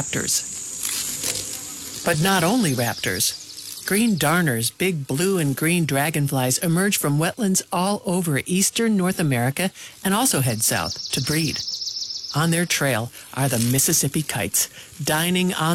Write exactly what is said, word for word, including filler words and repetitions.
raptors. But not only raptors. Green darners, big blue and green dragonflies, emerge from wetlands all over eastern North America and also head south to breed. On their trail are the Mississippi kites, dining on